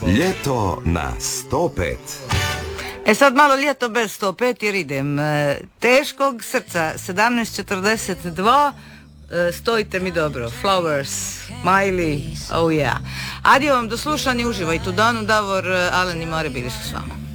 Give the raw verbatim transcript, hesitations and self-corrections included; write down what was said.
Ljeto na sto pet. E sad malo ljeto bez sto pet jer idem. E, teškog srca, sedamnaest četrdeset dva, e, stojite mi dobro. Flowers, Miley, oh yeah. Adio vam, do slušanja, uživajte u danu. Davor, Alen i Mare bili su s vama.